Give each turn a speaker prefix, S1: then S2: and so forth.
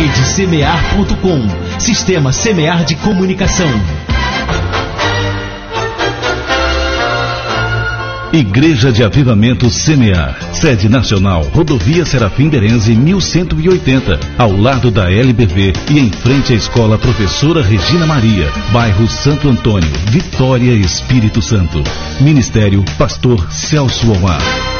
S1: RedeSemear.com, Sistema Semear de Comunicação.
S2: Igreja de Avivamento Semear, sede nacional, Rodovia Serafim Berenze 1180, ao lado da LBV e em frente à Escola Professora Regina Maria, bairro Santo Antônio, Vitória, Espírito Santo. Ministério Pastor Celso Omar.